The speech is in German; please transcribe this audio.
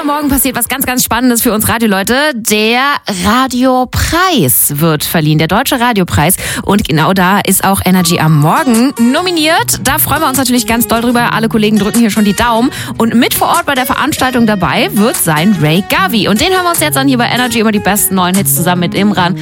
heute Morgen passiert was ganz, ganz Spannendes für uns Radioleute. Der Radiopreis wird verliehen, der Deutsche Radiopreis. Und genau da ist auch Energy am Morgen nominiert. Da freuen wir uns natürlich ganz doll drüber. Alle Kollegen drücken hier schon die Daumen. Und mit vor Ort bei der Veranstaltung dabei wird sein Ray Gavi. Und den hören wir uns jetzt an hier bei Energy über die besten neuen Hits zusammen mit Imran.